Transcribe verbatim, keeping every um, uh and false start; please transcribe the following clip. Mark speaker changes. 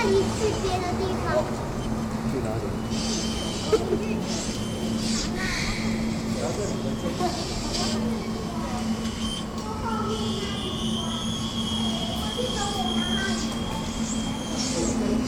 Speaker 1: 你去别的地方。
Speaker 2: 去哪里？